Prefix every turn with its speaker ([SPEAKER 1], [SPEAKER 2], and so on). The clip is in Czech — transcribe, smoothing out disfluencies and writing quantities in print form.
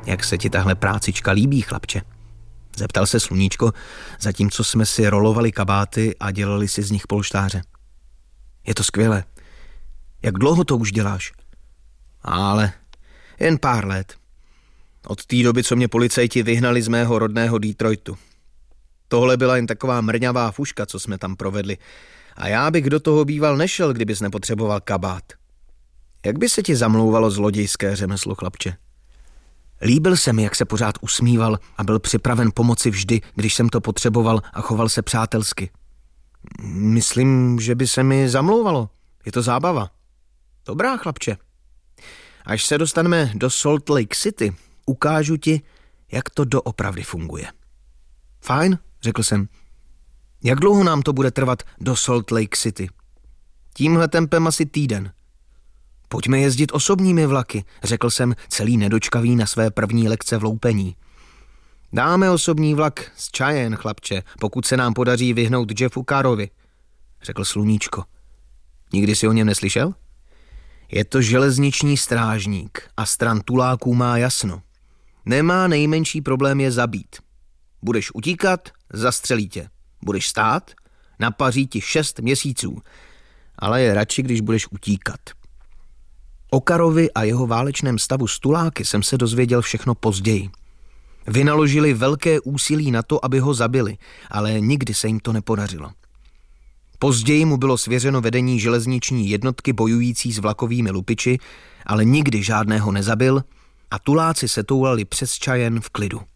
[SPEAKER 1] Jak se ti tahle prácička líbí, chlapče? Zeptal se Sluníčko, zatímco jsme si rolovali kabáty a dělali si z nich polštáře. Je to skvělé. Jak dlouho to už děláš? Ale jen pár let. Od té doby, co mě policajti vyhnali z mého rodného Detroitu. Tohle byla jen taková mrňavá fuška, co jsme tam provedli. A já bych do toho býval nešel, kdybys nepotřeboval kabát. Jak by se ti zamlouvalo zlodějské řemeslo, chlapče? Líbil se mi, jak se pořád usmíval a byl připraven pomoci vždy, když jsem to potřeboval a choval se přátelsky. Myslím, že by se mi zamlouvalo. Je to zábava. Dobrá, chlapče. Až se dostaneme do Salt Lake City, ukážu ti, jak to doopravdy funguje. Fajn, řekl jsem. Jak dlouho nám to bude trvat do Salt Lake City? Tímhle tempem asi týden. Pojďme jezdit osobními vlaky, řekl jsem, celý nedočkavý na své první lekce v loupení. Dáme osobní vlak z Cheyenne, chlapče, pokud se nám podaří vyhnout Jeffu Carrovi, řekl Sluníčko. Nikdy si o něm neslyšel? Je to železniční strážník a stran tuláků má jasno. Nemá nejmenší problém je zabít. Budeš utíkat, zastřelí tě. Budeš stát, napaří ti 6 měsíců. Ale je radši, když budeš utíkat. O Carrovi a jeho válečném stavu s tuláky jsem se dozvěděl všechno později. Vynaložili velké úsilí na to, aby ho zabili, ale nikdy se jim to nepodařilo. Později mu bylo svěřeno vedení železniční jednotky bojující s vlakovými lupiči, ale nikdy žádného nezabil a tuláci se toulali přes Cheyenne v klidu.